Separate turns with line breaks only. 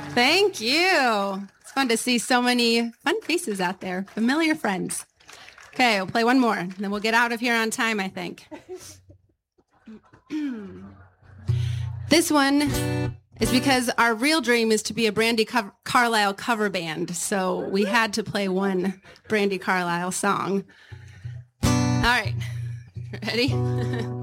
Thank you. It's fun to see so many fun faces out there, familiar friends. Okay, we'll play one more, and then we'll get out of here on time, I think. This one is because our real dream is to be a Brandi Carlile cover band, so we had to play one Brandi Carlile song. All right, ready?